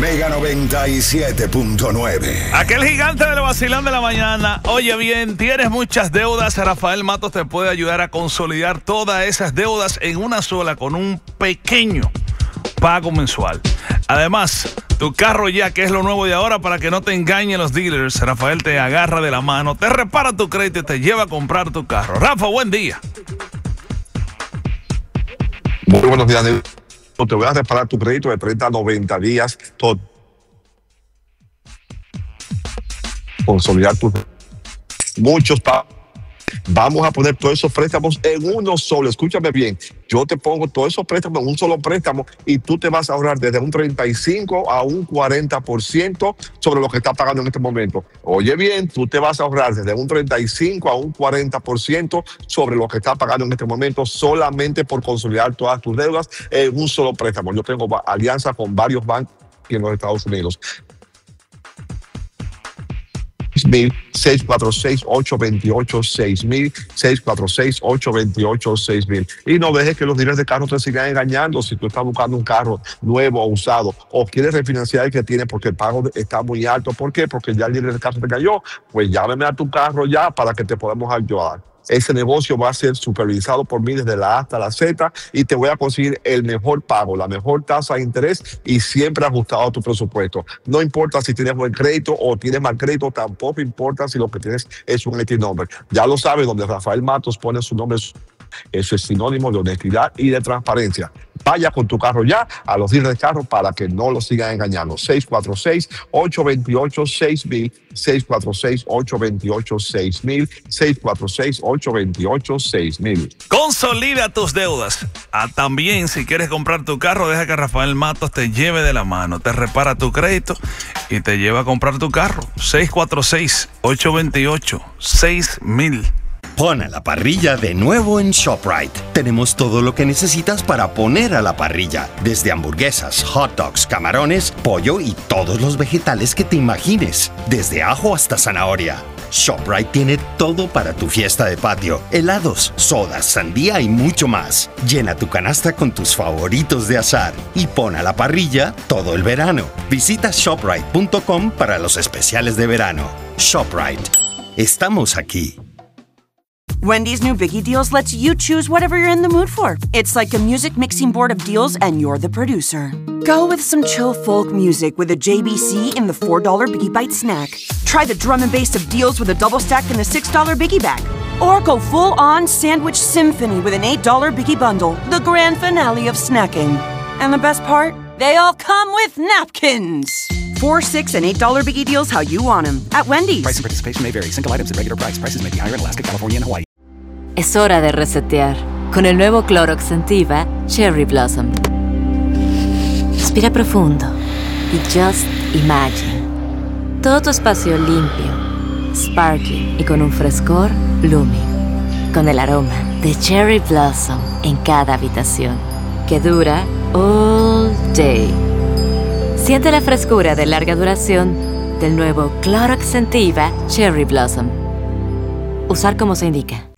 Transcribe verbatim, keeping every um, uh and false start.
Mega noventa y siete punto nueve. Aquel gigante del vacilón de la mañana. Oye bien, tienes muchas deudas. Rafael Matos te puede ayudar a consolidar todas esas deudas en una sola con un pequeño pago mensual. Además, tu carro ya, que es lo nuevo de ahora, para que no te engañen los dealers, Rafael te agarra de la mano, te repara tu crédito y te lleva a comprar tu carro. Rafa, buen día. Muy buenos días, Nel. Te voy a reparar tu crédito de treinta a noventa días. Todo. Consolidar tus muchos pa Vamos a poner todos esos préstamos en uno solo. Escúchame bien. Yo te pongo todos esos préstamos en un solo préstamo y tú te vas a ahorrar desde un treinta y cinco a un cuarenta por ciento sobre lo que estás pagando en este momento. Oye bien, tú te vas a ahorrar desde un treinta y cinco a un cuarenta por ciento sobre lo que estás pagando en este momento solamente por consolidar todas tus deudas en un solo préstamo. Yo tengo alianza con varios bancos aquí en los Estados Unidos. seis cuatro seis, ocho dos ocho, seis mil, seis cuatro seis, ocho dos ocho, seis mil. Y no dejes que los dealers de carro te sigan engañando. Si tú estás buscando un carro nuevo o usado o quieres refinanciar el que tienes porque el pago está muy alto, ¿por qué? Porque ya el dealer de carro te cayó. Pues llámeme a tu carro ya para que te podamos ayudar. Ese negocio va a ser supervisado por mí desde la A hasta la Z y te voy a conseguir el mejor pago, la mejor tasa de interés y siempre ajustado a tu presupuesto. No importa si tienes buen crédito o tienes mal crédito, tampoco importa si lo que tienes es un L T number. Ya lo sabes, donde Rafael Matos pone su nombre, eso es sinónimo de honestidad y de transparencia. Vaya con tu carro ya a los dealers de carro para que no lo sigan engañando. seis cuatro seis, ocho dos ocho, seis mil, seis cuatro seis, ocho dos ocho, seis mil, seis cuatro seis, ocho dos ocho, seis mil. Consolida tus deudas. Ah, también, si quieres comprar tu carro, deja que Rafael Matos te lleve de la mano, te repara tu crédito y te lleva a comprar tu carro. seis cuatro seis, ocho dos ocho, seis mil. Pon a la parrilla de nuevo en ShopRite. Tenemos todo lo que necesitas para poner a la parrilla, desde hamburguesas, hot dogs, camarones, pollo y todos los vegetales que te imagines, desde ajo hasta zanahoria. ShopRite tiene todo para tu fiesta de patio, helados, sodas, sandía y mucho más. Llena tu canasta con tus favoritos de asar y pon a la parrilla todo el verano. Visita shoprite punto com para los especiales de verano. ShopRite. Estamos aquí. Wendy's new Biggie Deals lets you choose whatever you're in the mood for. It's like a music mixing board of deals and you're the producer. Go with some chill folk music with a J B C in the four dollar Biggie Bite snack. Try the drum and bass of deals with a double stack in the six dollar Biggie Bag. Or go full-on sandwich symphony with an eight dollar Biggie Bundle, the grand finale of snacking. And the best part? They all come with napkins. Four, six, and eight dollar Biggie Deals how you want them at Wendy's. Price and participation may vary. Single items at regular price. Prices may be higher in Alaska, California, and Hawaii. Es hora de resetear con el nuevo Clorox Scentiva Cherry Blossom. Respira profundo y just imagine. Todo tu espacio limpio, sparkling y con un frescor blooming. Con el aroma de Cherry Blossom en cada habitación, que dura all day. Siente la frescura de larga duración del nuevo Clorox Scentiva Cherry Blossom. Usar como se indica.